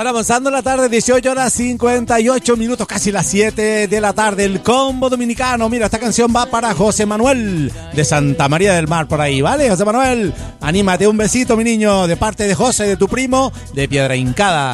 Bueno, avanzando la tarde, 18 horas 58 minutos, casi las 7 de la tarde. El combo dominicano. Mira, esta canción va para José Manuel de Santa María del Mar, por ahí, ¿vale? José Manuel, anímate, un besito, mi niño, de parte de José, de tu primo, de Piedra Hincada.